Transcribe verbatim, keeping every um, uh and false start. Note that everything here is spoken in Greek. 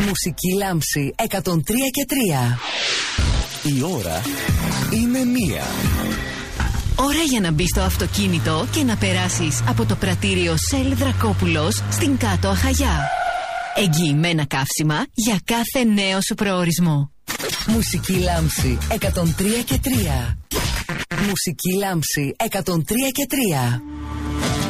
Μουσική λάμψη εκατόν τρία και τρία. Η ώρα είναι μία. Ώρα για να μπεις στο αυτοκίνητο και να περάσεις από το πρατήριο Shell Δρακόπουλος στην Κάτω Αχαγιά. Εγγυημένα καύσιμα για κάθε νέο σου προορισμό. Μουσική λάμψη εκατόν τρία και τρία. Μουσική λάμψη εκατόν τρία και τρία.